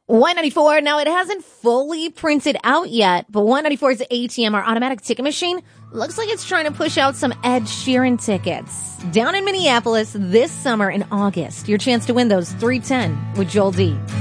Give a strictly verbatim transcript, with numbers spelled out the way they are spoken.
one ninety-four. Now, it hasn't fully printed out yet, but one ninety-four's A T M, our automatic ticket machine, looks like it's trying to push out some Ed Sheeran tickets. Down in Minneapolis this summer in August, your chance to win those three ten with Joel D.